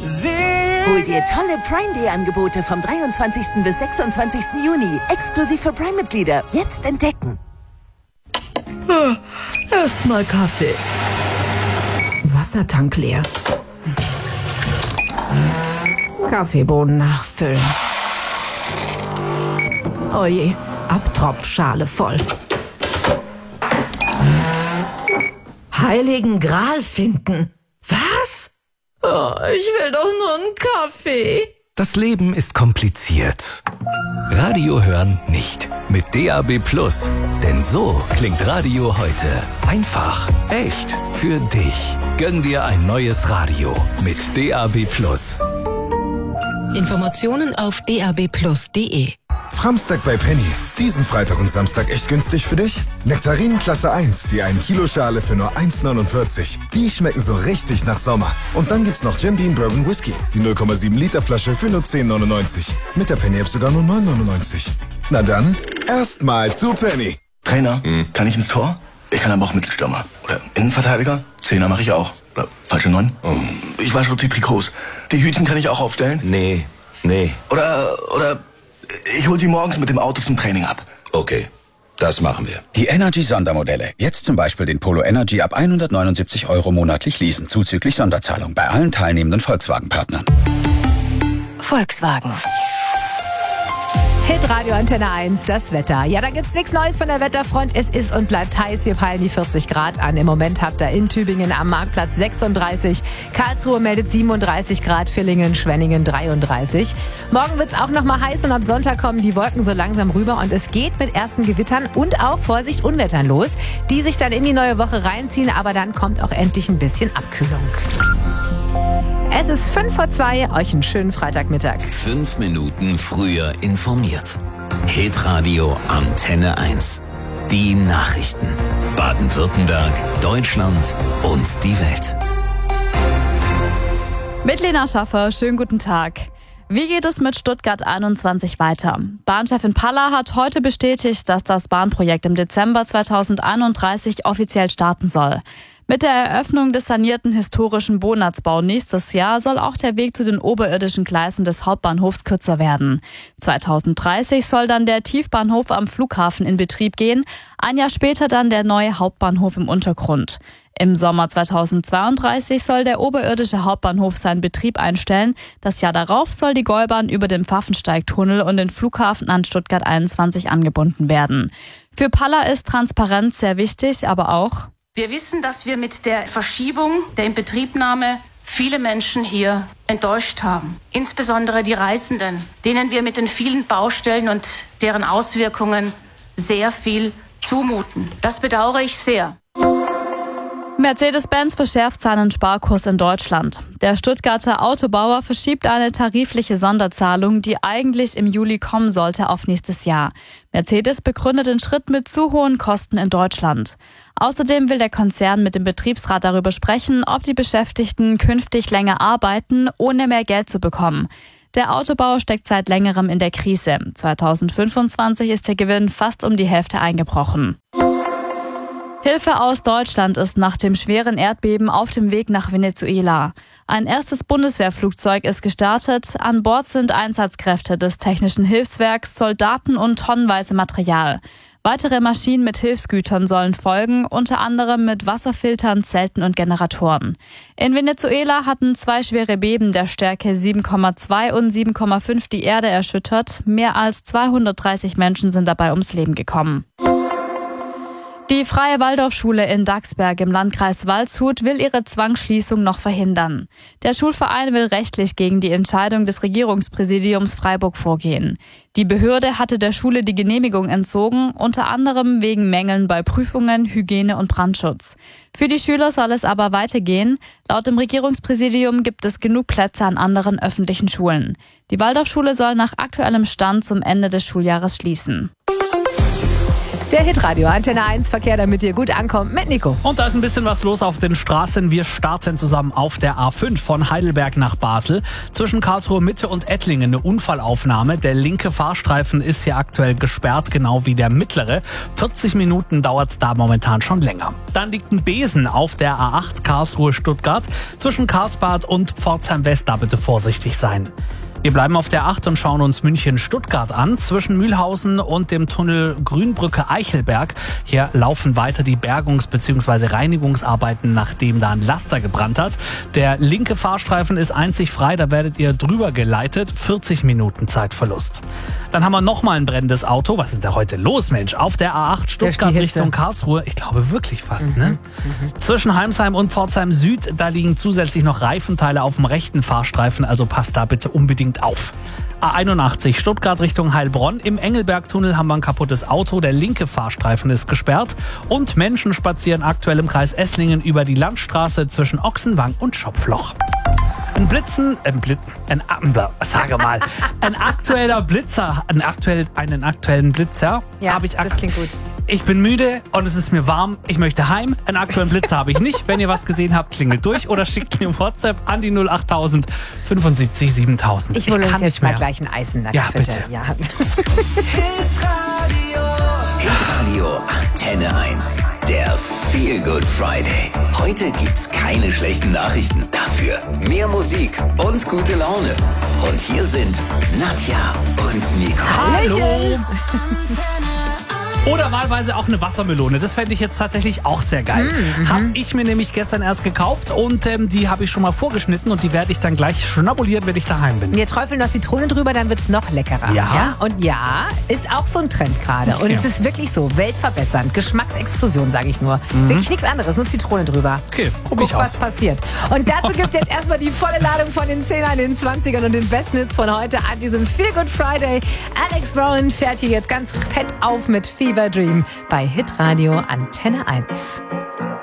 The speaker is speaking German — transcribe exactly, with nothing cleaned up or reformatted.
Hol dir tolle Prime Day Angebote vom dreiundzwanzigsten bis sechsundzwanzigsten Juni. Exklusiv für Prime-Mitglieder. Jetzt entdecken. Erstmal Kaffee. Wassertank leer. Kaffeebohnen nachfüllen. Oje, Abtropfschale voll. Heiligen Gral finden. Was? Oh, ich will doch nur einen Kaffee. Das Leben ist kompliziert. Radio hören nicht. Mit D A B Plus. Denn so klingt Radio heute. Einfach, echt, für dich. Gönn dir ein neues Radio mit D A B Plus. Informationen auf d a b plus punkt d e. Framstag bei Penny. Diesen Freitag und Samstag echt günstig für dich? Nektarinen Klasse eins, die ein Kilo Schale für nur eins neunundvierzig. Die schmecken so richtig nach Sommer. Und dann gibt's noch Jim Beam Bourbon Whisky. Die null Komma sieben Liter Flasche für nur zehn neunundneunzig. Mit der Penny App sogar nur neun neunundneunzig. Na dann, erstmal zu Penny. Trainer, hm. kann ich ins Tor? Ich kann aber auch Mittelstürmer. Oder Innenverteidiger? Zehner mache ich auch. Oder falsche Neun? Oh. Ich wasche auch die Trikots. Die Hütchen kann ich auch aufstellen? Nee, nee. Oder, oder... Ich hol sie morgens mit dem Auto zum Training ab. Okay, das machen wir. Die Energy-Sondermodelle. Jetzt zum Beispiel den Polo Energy ab hundertneunundsiebzig Euro monatlich leasen, zuzüglich Sonderzahlung bei allen teilnehmenden Volkswagen-Partnern. Volkswagen. Hitradio Antenne eins, das Wetter. Ja, da gibt's nichts Neues von der Wetterfront. Es ist und bleibt heiß. Wir peilen die vierzig Grad an. Im Moment habt ihr in Tübingen am Marktplatz sechsunddreißig. Karlsruhe meldet siebenunddreißig Grad. Villingen, Schwenningen dreiunddreißig. Morgen wird's auch noch mal heiß und am Sonntag kommen die Wolken so langsam rüber. Und es geht mit ersten Gewittern und auch, Vorsicht, Unwettern los, die sich dann in die neue Woche reinziehen. Aber dann kommt auch endlich ein bisschen Abkühlung. Es ist fünf vor zwei, euch einen schönen Freitagmittag. Fünf Minuten früher informiert. Hitradio Antenne eins. Die Nachrichten. Baden-Württemberg, Deutschland und die Welt. Mit Lena Schaffer, schönen guten Tag. Wie geht es mit Stuttgart einundzwanzig weiter? Bahnchefin Palla hat heute bestätigt, dass das Bahnprojekt im Dezember zweitausendeinunddreißig offiziell starten soll. Mit der Eröffnung des sanierten historischen Bonatzbau nächstes Jahr soll auch der Weg zu den oberirdischen Gleisen des Hauptbahnhofs kürzer werden. zweitausenddreißig soll dann der Tiefbahnhof am Flughafen in Betrieb gehen, ein Jahr später dann der neue Hauptbahnhof im Untergrund. Im Sommer zweitausendzweiunddreißig soll der oberirdische Hauptbahnhof seinen Betrieb einstellen. Das Jahr darauf soll die Gäubahn über den Pfaffensteigtunnel und den Flughafen an Stuttgart einundzwanzig angebunden werden. Für Palla ist Transparenz sehr wichtig, aber auch: Wir wissen, dass wir mit der Verschiebung der Inbetriebnahme viele Menschen hier enttäuscht haben. Insbesondere die Reisenden, denen wir mit den vielen Baustellen und deren Auswirkungen sehr viel zumuten. Das bedauere ich sehr. Mercedes-Benz verschärft seinen Sparkurs in Deutschland. Der Stuttgarter Autobauer verschiebt eine tarifliche Sonderzahlung, die eigentlich im Juli kommen sollte, auf nächstes Jahr. Mercedes begründet den Schritt mit zu hohen Kosten in Deutschland. Außerdem will der Konzern mit dem Betriebsrat darüber sprechen, ob die Beschäftigten künftig länger arbeiten, ohne mehr Geld zu bekommen. Der Autobau steckt seit längerem in der Krise. zweitausendfünfundzwanzig ist der Gewinn fast um die Hälfte eingebrochen. Hilfe aus Deutschland ist nach dem schweren Erdbeben auf dem Weg nach Venezuela. Ein erstes Bundeswehrflugzeug ist gestartet. An Bord sind Einsatzkräfte des Technischen Hilfswerks, Soldaten und tonnenweise Material. Weitere Maschinen mit Hilfsgütern sollen folgen, unter anderem mit Wasserfiltern, Zelten und Generatoren. In Venezuela hatten zwei schwere Beben der Stärke sieben Komma zwei und sieben Komma fünf die Erde erschüttert. Mehr als zweihundertdreißig Menschen sind dabei ums Leben gekommen. Die Freie Waldorfschule in Daxberg im Landkreis Waldshut will ihre Zwangsschließung noch verhindern. Der Schulverein will rechtlich gegen die Entscheidung des Regierungspräsidiums Freiburg vorgehen. Die Behörde hatte der Schule die Genehmigung entzogen, unter anderem wegen Mängeln bei Prüfungen, Hygiene und Brandschutz. Für die Schüler soll es aber weitergehen. Laut dem Regierungspräsidium gibt es genug Plätze an anderen öffentlichen Schulen. Die Waldorfschule soll nach aktuellem Stand zum Ende des Schuljahres schließen. Der Hitradio Antenne eins Verkehr, damit ihr gut ankommt mit Nico. Und da ist ein bisschen was los auf den Straßen. Wir starten zusammen auf der A fünf von Heidelberg nach Basel. Zwischen Karlsruhe Mitte und Ettlingen eine Unfallaufnahme. Der linke Fahrstreifen ist hier aktuell gesperrt, genau wie der mittlere. vierzig Minuten dauert es da momentan schon länger. Dann liegt ein Besen auf der A acht Karlsruhe-Stuttgart. Zwischen Karlsbad und Pforzheim West, da bitte vorsichtig sein. Wir bleiben auf der acht und schauen uns München-Stuttgart an. Zwischen Mühlhausen und dem Tunnel Grünbrücke-Eichelberg. Hier laufen weiter die Bergungs- bzw. Reinigungsarbeiten, nachdem da ein Laster gebrannt hat. Der linke Fahrstreifen ist einzig frei, da werdet ihr drüber geleitet. vierzig Minuten Zeitverlust. Dann haben wir nochmal ein brennendes Auto. Was ist da heute los, Mensch? Auf der A acht Stuttgart Richtung Karlsruhe. Ich glaube wirklich fast, mhm. ne? Mhm. Zwischen Heimsheim und Pforzheim Süd, da liegen zusätzlich noch Reifenteile auf dem rechten Fahrstreifen. Also passt da bitte unbedingt auf. A einundachtzig Stuttgart Richtung Heilbronn. Im Engelbergtunnel haben wir ein kaputtes Auto. Der linke Fahrstreifen ist gesperrt. Und Menschen spazieren aktuell im Kreis Esslingen über die Landstraße zwischen Ochsenwang und Schopfloch. Ein Blitzen, ein Blitz, ein, sage mal, ein aktueller Blitzer, ein aktuell, einen aktuellen Blitzer ja, habe ich. Ak- das klingt gut. Ich bin müde und es ist mir warm. Ich möchte heim. Einen aktuellen Blitzer habe ich nicht. Wenn ihr was gesehen habt, klingelt durch oder schickt mir WhatsApp an die null achttausend fünfundsiebzig siebentausend. Ich hole uns jetzt mal gleich ein Eis in der Ja, bitte. Ja. Hitradio Antenne eins. Der Feel Good Friday. Heute gibt's keine schlechten Nachrichten. Dafür mehr Musik und gute Laune. Und hier sind Nadja und Nico. Hallo. Oder wahlweise auch eine Wassermelone. Das fände ich jetzt tatsächlich auch sehr geil. Mhm. Habe ich mir nämlich gestern erst gekauft und ähm, die habe ich schon mal vorgeschnitten und die werde ich dann gleich schnabulieren, wenn ich daheim bin. Wir träufeln noch Zitrone drüber, dann wird es noch leckerer. Ja. ja. Und ja, ist auch so ein Trend gerade. Und Okay. es ist wirklich so, weltverbessernd. Geschmacksexplosion, sage ich nur. Mhm. Wirklich nichts anderes, nur Zitrone drüber. Okay, probier Guck, ich was aus. passiert. Und dazu gibt es jetzt erstmal die volle Ladung von den Zehnern, den Zwanzigern und den besten Hits von heute an diesem Feel Good Friday. Alex Brown fährt hier jetzt ganz fett auf mit Fever Dream bei Hitradio Antenne eins.